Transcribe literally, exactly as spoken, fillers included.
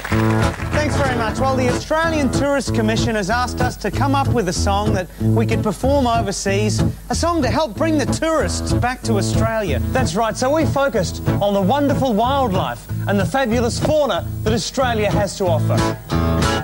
Thanks very much. Well, the Australian Tourist Commission has asked us to come up with a song that we could perform overseas, a song to help bring the tourists back to Australia. That's right, so we focused on the wonderful wildlife and the fabulous fauna that Australia has to offer.